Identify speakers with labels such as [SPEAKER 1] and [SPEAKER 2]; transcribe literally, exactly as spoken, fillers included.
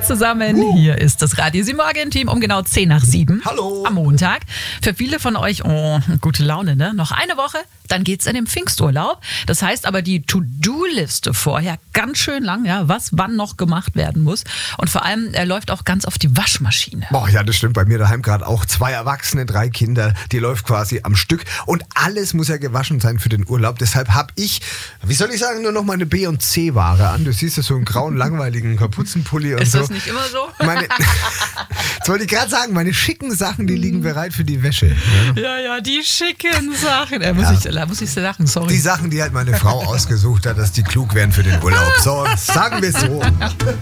[SPEAKER 1] zusammen. Hier ist das Radio sieben Morgen-Team um genau zehn nach sieben.
[SPEAKER 2] Hallo.
[SPEAKER 1] Am Montag. Für viele von euch, oh, gute Laune, ne? Noch eine Woche, dann geht's in den Pfingsturlaub. Das heißt aber die To-Do-Liste vorher ganz schön lang, ja, was wann noch gemacht werden muss. Und vor allem, er läuft auch ganz auf die Waschmaschine.
[SPEAKER 2] Boah, ja, das stimmt. Bei mir daheim gerade auch zwei Erwachsene, drei Kinder. Die läuft quasi am Stück. Und alles muss ja gewaschen sein für den Urlaub. Deshalb habe ich, wie soll ich sagen, nur noch meine B- und C-Ware an. Du siehst ja so einen grauen, langweiligen Kapuzenpulli und
[SPEAKER 1] ist
[SPEAKER 2] so.
[SPEAKER 1] Ist das nicht immer so?
[SPEAKER 2] Meine, das wollte ich gerade sagen, meine schicken Sachen, die liegen bereit für die Wäsche. Ja,
[SPEAKER 1] ja, ja die schicken Sachen. Da muss, ja. ich, da muss ich sagen, sorry.
[SPEAKER 2] Die Sachen, die halt meine Frau ausgesucht hat, dass die klug wären für den Urlaub. So, sagen wir es so.